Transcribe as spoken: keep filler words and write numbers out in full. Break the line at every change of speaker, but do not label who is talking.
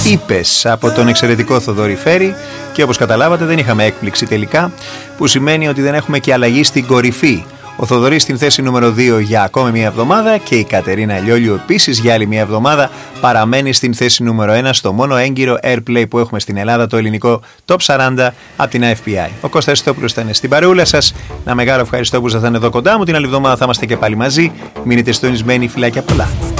Είπες από τον εξαιρετικό Θοδωρή Φέρη, και όπως καταλάβατε δεν είχαμε έκπληξη τελικά, που σημαίνει ότι δεν έχουμε και αλλαγή στην κορυφή. Ο Θοδωρής στην θέση νούμερο δύο για ακόμη μία εβδομάδα και η Κατερίνα Λιόλιου επίσης για άλλη μία εβδομάδα παραμένει στην θέση νούμερο ένα στο μόνο έγκυρο Airplay που έχουμε στην Ελλάδα, το ελληνικό Top σαράντα από την εφ πι άι. Ο Κώστας Χριστόπουλος ήταν στην παρεούλα σας. Ένα μεγάλο ευχαριστώ που ήσασταν εδώ κοντά μου. Την άλλη εβδομάδα θα είμαστε και πάλι μαζί. Μείνετε συντονισμένοι, φιλάκια πολλά.